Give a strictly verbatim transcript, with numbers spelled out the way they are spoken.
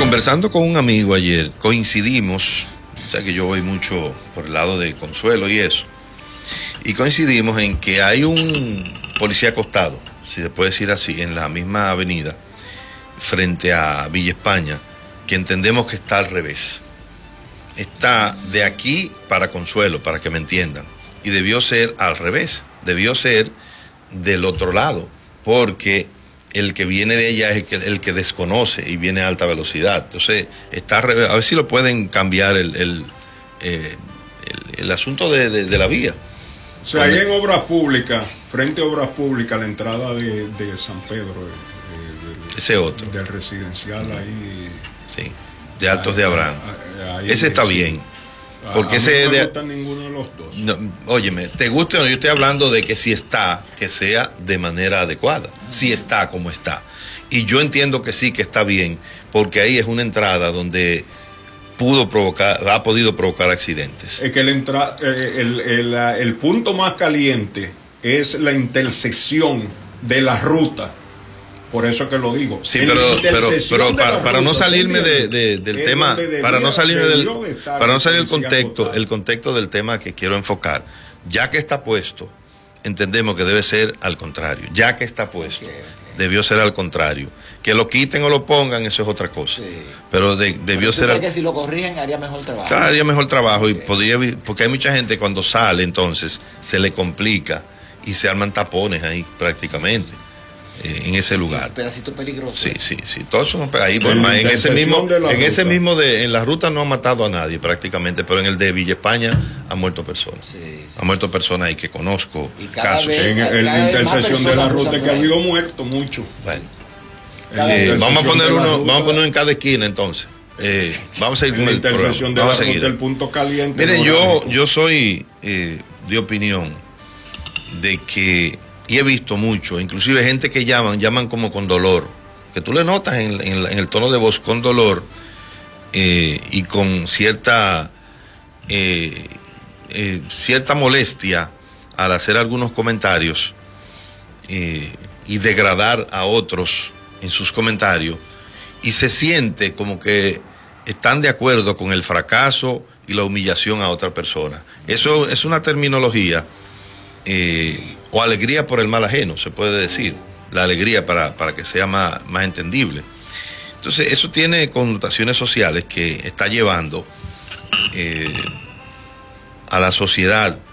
Conversando con un amigo ayer, coincidimos, o sea que yo voy mucho por el lado de Consuelo y eso, y coincidimos en que hay un policía acostado, si se puede decir así, en la misma avenida, frente a Villa España, que entendemos que está al revés. Está de aquí para Consuelo, para que me entiendan, y debió ser al revés, debió ser del otro lado, porque el que viene de ella es el que, el que desconoce y viene a alta velocidad. Entonces, está al revés. A ver si lo pueden cambiar el, el, eh, el, el asunto de, de, de la vía. O sea, ahí en Obras Públicas, frente a Obras Públicas, la entrada de, de San Pedro, eh, del, ese otro. Del residencial uh-huh. ahí. Sí, de Altos ahí, de Abraham. Ahí, ahí ese está sí. bien. Porque a, a ese mí no me de, gusta ninguno de los dos. No, óyeme, te guste o no, yo estoy hablando de que si está, que sea de manera adecuada. Si está como está. Y yo entiendo que sí, que está bien, porque ahí es una entrada donde pudo provocar, ha podido provocar accidentes. Es que el, entra, el, el, el, el punto más caliente es la intersección de la ruta. Por eso que lo digo. Sí, pero, pero, pero para, para no salirme de, de, del tema, para no salirme del, para no salir del contexto, el contexto del tema que quiero enfocar, ya que está puesto, entendemos que debe ser al contrario. Ya que está puesto, okay, okay. debió ser al contrario. Que lo quiten o lo pongan, eso es otra cosa. Sí. Pero de, debió pero ser. Al... que si lo corrigen haría mejor trabajo. Claro, haría mejor trabajo okay. y podría, porque hay mucha gente cuando sale, entonces se le complica y se arman tapones ahí prácticamente. En ese lugar. Un pedacito peligroso. Sí, sí, sí. Todos son ahí, bueno, en ese mismo, en ese mismo de, en la ruta no ha matado a nadie prácticamente, pero en el de Villa España han muerto personas. Sí, sí. Han muerto personas ahí que conozco casos. Vez, en el, la intersección de la ruta que ha habido muertos mucho. Bueno. Eh, vamos a poner uno, ruta, vamos a poner en cada esquina entonces. Eh, vamos a ir con el intersección de la ruta, el punto caliente. Miren, yo, yo soy eh, de opinión de que y he visto mucho, inclusive gente que llaman, llaman como con dolor, que tú le notas en, en, en el tono de voz con dolor eh, y con cierta eh, eh, cierta molestia al hacer algunos comentarios eh, y degradar a otros en sus comentarios, y se siente como que están de acuerdo con el fracaso y la humillación a otra persona. Eso es una terminología eh, o alegría por el mal ajeno, se puede decir, la alegría para, para que sea más, más entendible. Entonces, eso tiene connotaciones sociales que está llevando eh, a la sociedad